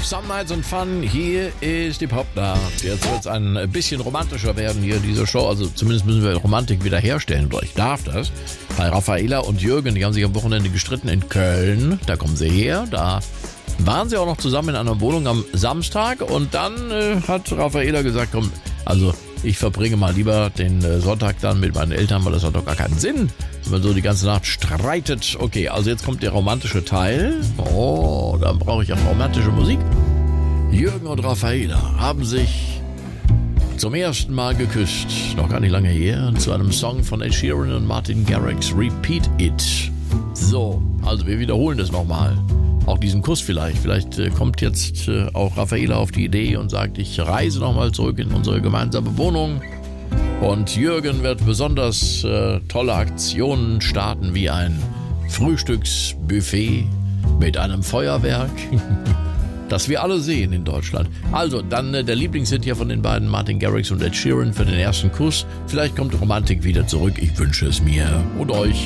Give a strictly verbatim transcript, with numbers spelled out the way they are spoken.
Some Nights and Fun, hier ist die Popnacht. Jetzt wird es ein bisschen romantischer werden hier, diese Show. Also zumindest müssen wir Romantik wiederherstellen. Oder ich darf das. Bei Raffaela und Jürgen, die haben sich am Wochenende gestritten in Köln. Da kommen sie her. Da waren sie auch noch zusammen in einer Wohnung am Samstag. Und dann äh, hat Raffaela gesagt, komm, also ich verbringe mal lieber den äh, Sonntag dann mit meinen Eltern, weil das hat doch gar keinen Sinn, wenn man so die ganze Nacht streitet. Okay, also jetzt kommt der romantische Teil. Oh, dann brauche ich auch romantische Musik. Jürgen und Raffaela haben sich zum ersten Mal geküsst, noch gar nicht lange her, zu einem Song von Ed Sheeran und Martin Garrix, Repeat It. So, also wir wiederholen das nochmal. Auch diesen Kuss vielleicht. Vielleicht äh, kommt jetzt äh, auch Raffaela auf die Idee und sagt, ich reise nochmal zurück in unsere gemeinsame Wohnung. Und Jürgen wird besonders äh, tolle Aktionen starten, wie ein Frühstücksbuffet mit einem Feuerwerk, das wir alle sehen in Deutschland. Also, dann äh, der Lieblingshit hier von den beiden, Martin Garrix und Ed Sheeran, für den ersten Kuss. Vielleicht kommt Romantik wieder zurück. Ich wünsche es mir und euch.